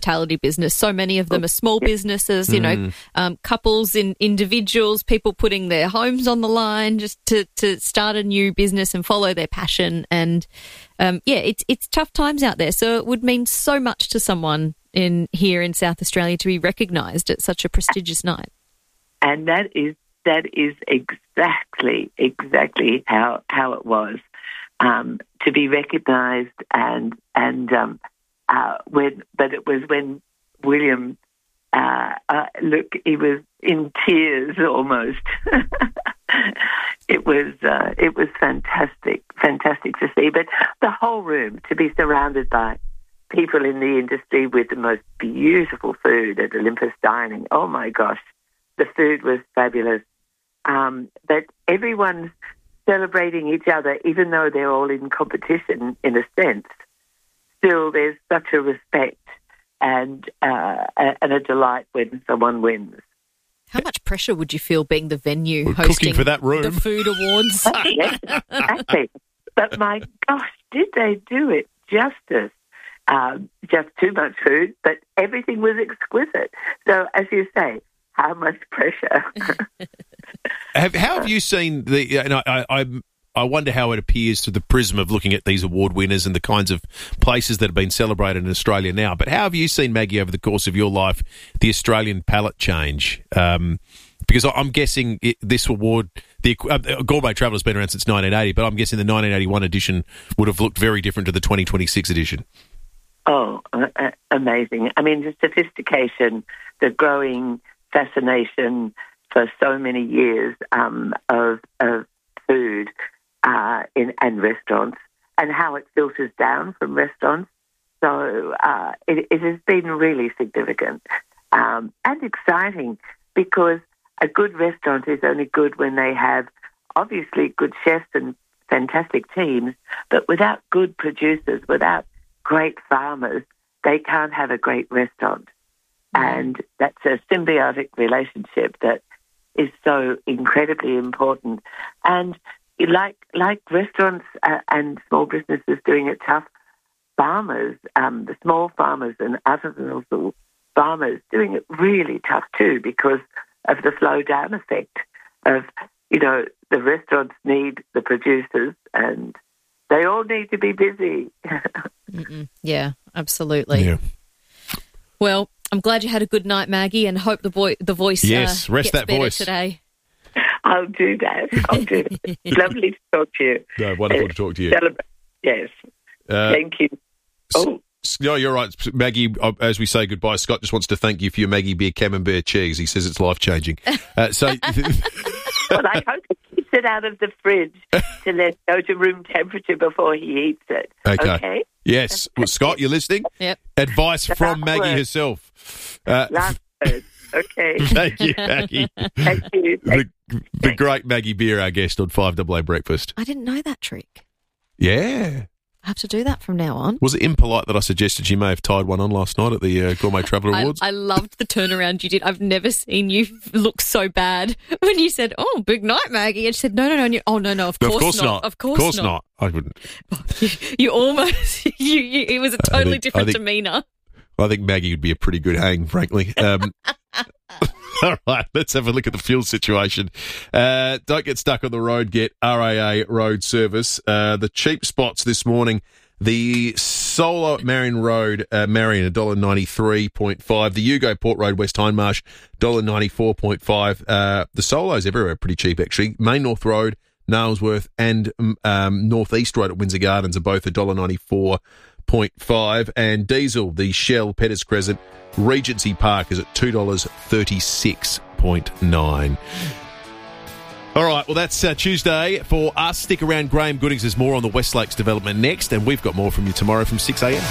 hospitality business. So many of them are small businesses, you know, couples, individuals, people putting their homes on the line just to start a new business and follow their passion. And, it's tough times out there. So it would mean so much to someone here in South Australia to be recognised at such a prestigious night. And that is exactly how it was, to be recognised but it was when William, he was in tears almost. It was fantastic to see. But the whole room, to be surrounded by people in the industry with the most beautiful food at Olympus Dining. Oh my gosh, the food was fabulous. But everyone's celebrating each other, even though they're all in competition in a sense. Still, there's such a respect and a delight when someone wins. How much pressure would you feel being the venue We're hosting cooking for that room. the food awards? Yes, exactly. But my gosh, did they do it justice? Just too much food, but everything was exquisite. So, as you say, how much pressure? How have you seen the? And I wonder how it appears through the prism of looking at these award winners and the kinds of places that have been celebrated in Australia now. But how have you seen, Maggie, over the course of your life, the Australian palate change? Because I'm guessing this award, the Gourmet Traveller, has been around since 1980, but I'm guessing the 1981 edition would have looked very different to the 2026 edition. Oh, amazing. I mean, the sophistication, the growing fascination for so many years of food in restaurants, and how it filters down from restaurants. So it has been really significant and exciting, because a good restaurant is only good when they have obviously good chefs and fantastic teams, but without good producers, without great farmers, they can't have a great restaurant. And that's a symbiotic relationship that is so incredibly important. And like restaurants and small businesses doing it tough, farmers, the small farmers and artisanal farmers doing it really tough too, because of the flow down effect of, the restaurants need the producers and they all need to be busy. Yeah, absolutely. Yeah. Well, I'm glad you had a good night, Maggie, and hope the voice rest gets that better voice today. I'll do that. Lovely to talk to you. No, wonderful to talk to you. Yes. Thank you. No, you're right, Maggie. As we say goodbye, Scott just wants to thank you for your Maggie Beer Camembert cheese. He says it's life-changing. Well, I hope he keeps it out of the fridge to let it go to room temperature before he eats it. Okay? Yes. Well, Scott, you're listening? Yep. Advice from Maggie herself. Last word. Okay. Thank you, Maggie. Thank you. The great Maggie Beer, our guest on 5AA Breakfast. I didn't know that trick. Yeah. I have to do that from now on. Was it impolite that I suggested you may have tied one on last night at the Gourmet Traveller Awards? I loved the turnaround you did. I've never seen you look so bad when you said, "Oh, big night, Maggie," and she said, "No." And you, "Oh, no, of course not. Of course not. I wouldn't." You almost. It was a totally different demeanour. I think Maggie would be a pretty good hang, frankly. All right, let's have a look at the fuel situation. Don't get stuck on the road. Get RAA road service. The cheap spots this morning, the Solo at Marion Road, Marion, $1.93.5. The Yugo Port Road, West Hindmarsh, $1.94.5. The Solos everywhere are pretty cheap, actually. Main North Road, Nailsworth, and North East Road at Windsor Gardens are both $1.94.5. And diesel, the Shell Pettis Crescent, Regency Park is at $2.36.9. All right, well, that's Tuesday for us. Stick around. Graham Goodings has more on the West Lakes development next, and we've got more from you tomorrow from 6 a.m.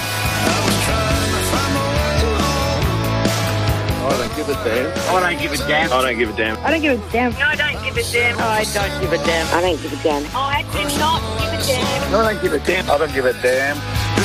I don't give a damn. I don't give a damn. I don't give a damn. I don't give a damn. I don't give a damn. I don't give a damn. I don't give a damn. I do not give a damn. I don't give a damn. I don't give a damn.